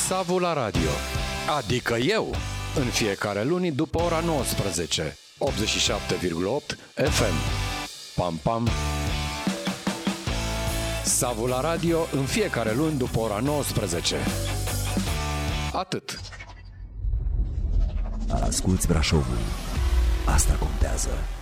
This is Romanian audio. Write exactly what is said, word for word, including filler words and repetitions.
Savu la radio, adică eu, în fiecare luni după ora nouăsprezece, optzeci și șapte virgulă opt F M. Pam, pam. Savu la radio, în fiecare luni după ora nouăsprezece. Atât. Asculți Brașovul. Asta contează.